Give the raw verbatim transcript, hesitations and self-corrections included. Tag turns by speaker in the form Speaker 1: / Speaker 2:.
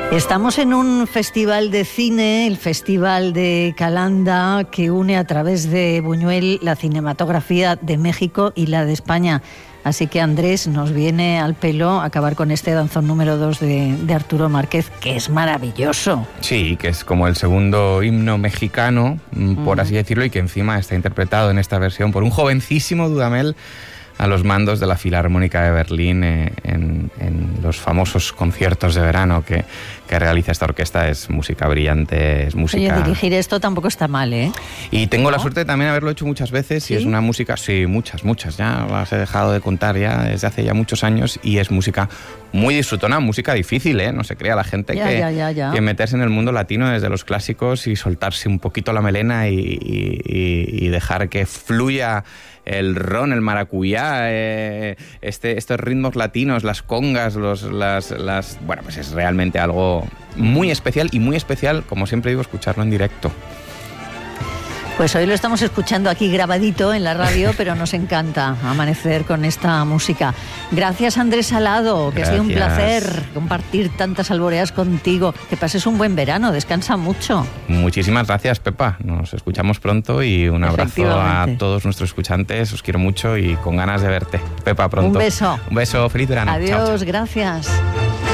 Speaker 1: Estamos en un festival de cine, el Festival de Calanda, que une a través de Buñuel la cinematografía de México y la de España. Así que Andrés, nos viene al pelo acabar con este danzón número dos de, de Arturo Márquez, que es maravilloso.
Speaker 2: Sí, que es como el segundo himno mexicano, por uh-huh. así decirlo, y que encima está interpretado en esta versión por un jovencísimo Dudamel a los mandos de la Filarmónica de Berlín eh, en, en los famosos conciertos de verano que, que realiza esta orquesta. Es música brillante, es música...
Speaker 1: Oye, dirigir esto tampoco está mal, ¿eh?
Speaker 2: Y tengo
Speaker 1: ¿No?
Speaker 2: la suerte de también haberlo hecho muchas veces.
Speaker 1: ¿Sí?
Speaker 2: Y es una música, sí, muchas, muchas, ya las he dejado de contar ya desde hace ya muchos años, y es música muy disfrutona, música difícil, ¿eh? No se crea la gente
Speaker 1: ya,
Speaker 2: que,
Speaker 1: ya, ya, ya.
Speaker 2: que meterse en el mundo latino desde los clásicos y soltarse un poquito la melena y, y, y, y dejar que fluya el ron, el maracuyá, eh, este, estos ritmos latinos, las congas, los, las, las... Bueno, pues es realmente algo muy especial, y muy especial, como siempre digo, escucharlo en directo.
Speaker 1: Pues hoy lo estamos escuchando aquí grabadito en la radio, pero nos encanta amanecer con esta música. Gracias, Andrés Salado, que
Speaker 2: Gracias.
Speaker 1: ha sido un placer compartir tantas alboreas contigo. Que pases un buen verano, descansa mucho.
Speaker 2: Muchísimas gracias, Pepa. Nos escuchamos pronto y un abrazo a todos nuestros escuchantes. Os quiero mucho y con ganas de verte. Pepa, pronto.
Speaker 1: Un beso.
Speaker 2: Un beso, feliz verano.
Speaker 1: Adiós,
Speaker 2: chao, chao.
Speaker 1: Gracias.